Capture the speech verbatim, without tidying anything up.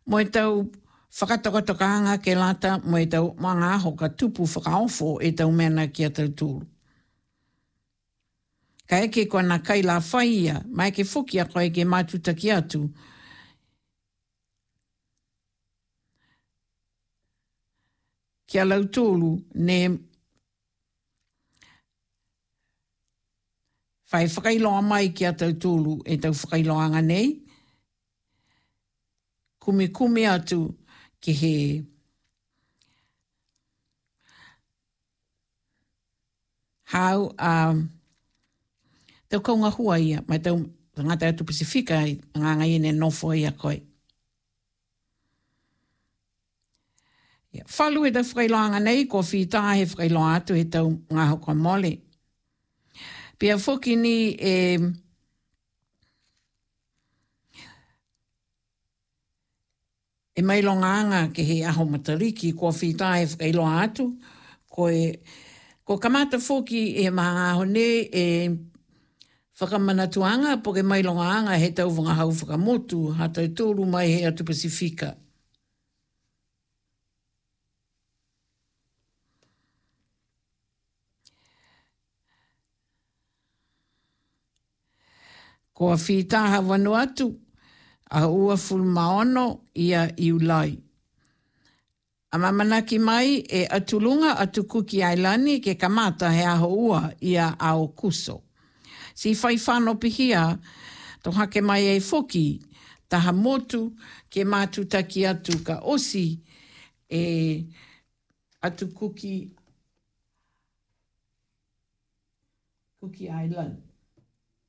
mo e tau whakatokatokanga ke lata mo e tau mga aho ka tupu whakaofo e tau mena ki a tau tūru. Ka eke koe na kai la whaia, mai ke whuki a koe ke mātutaki atu. Kia lau tōlu ne whai whakailoa mai ki a tau tōlu e tau whakailoanga nei. Kumi kumi atu ki he hau a um, tau kaunga hua ia, mai tau ngata atu Pasifika i nganga ine nofo ia koe. Whalu e tau whakailoanga nei, ko whita he whakailoa atu he tau ngā hoka mole. Pia whuki ni e e mailonganga ke he aho matariki, ko whita he whakailoa atu, ko e ko kamata whuki e maha aho ne e whakamanatuanga po ke mailonganga he tau wangahau whakamotu, ha tau tōru mai he atu Pasifika. Ko a whitaha wanu atu, a ua fulmaono ia iulai. A mamanaki mai e atulunga atu Kuki Ailani ke kamata he aho ua ia ao kuso. Si whai whano pihia, to hake mai e whoki, taha motu ke mātutaki atu ka osi e atu Kuki, Kuki Island.